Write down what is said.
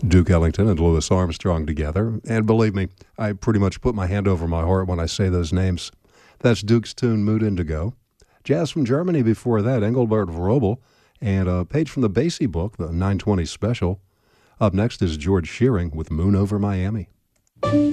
Duke Ellington and Louis Armstrong together. And believe me, I pretty much put my hand over my heart when I say those names. That's Duke's tune, Mood Indigo. Jazz from Germany before that, Engelbert Vrobel, and a page from the Basie book, the 920 special. Up next is George Shearing with Moon Over Miami.